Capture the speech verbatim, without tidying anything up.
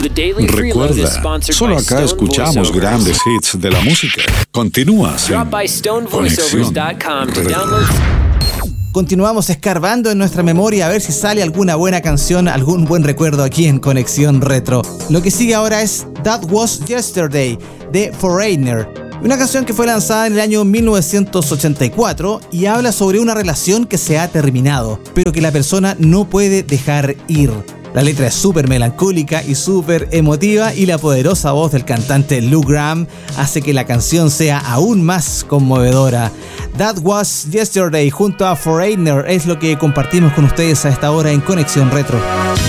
Recuerda, solo acá escuchamos grandes hits de la música. Continúas en Conexión Retro. Continuamos escarbando en nuestra memoria a ver si sale alguna buena canción, algún buen recuerdo aquí en Conexión Retro. Lo que sigue ahora es That Was Yesterday de Foreigner, una canción que fue lanzada en el año mil novecientos ochenta y cuatro y habla sobre una relación que se ha terminado, pero que la persona no puede dejar ir. La letra es súper melancólica y súper emotiva, y la poderosa voz del cantante Lou Gramm hace que la canción sea aún más conmovedora. That Was Yesterday junto a Foreigner es lo que compartimos con ustedes a esta hora en Conexión Retro.